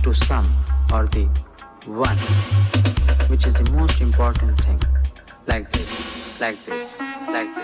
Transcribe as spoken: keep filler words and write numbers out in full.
to some or the one, which is the most important thing. Like this, like this, like this.